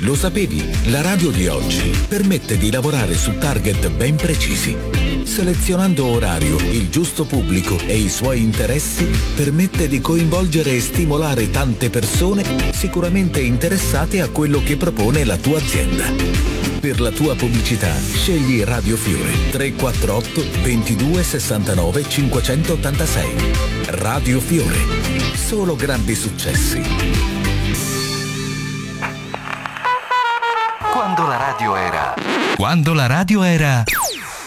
Lo sapevi? La radio di oggi permette di lavorare su target ben precisi. Selezionando orario, il giusto pubblico e i suoi interessi, permette di coinvolgere e stimolare tante persone sicuramente interessate a quello che propone la tua azienda. Per la tua pubblicità, scegli Radio Fiore 348 22 69 586. Radio Fiore. Solo grandi successi. Quando la radio era